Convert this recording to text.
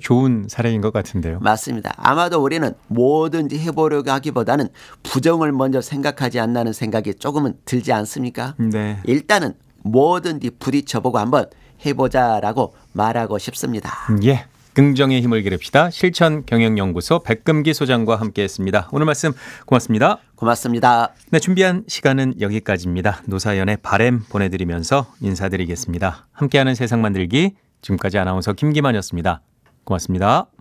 좋은 사례인 것 같은데요. 맞습니다. 아마도 우리는 뭐든지 해보려고 하기보다는 부정을 먼저 생각하지 않나는 생각이 조금은 들지 않습니까? 네. 일단은 뭐든지 부딪혀보고 한번 해보자라고 말하고 싶습니다. 예. 긍정의 힘을 기릅시다. 실천경영연구소 백금기 소장과 함께했습니다. 오늘 말씀 고맙습니다. 고맙습니다. 네, 준비한 시간은 여기까지입니다. 노사연의 바램 보내드리면서 인사드리겠습니다. 함께하는 세상 만들기 지금까지 아나운서 김기만이었습니다. 고맙습니다.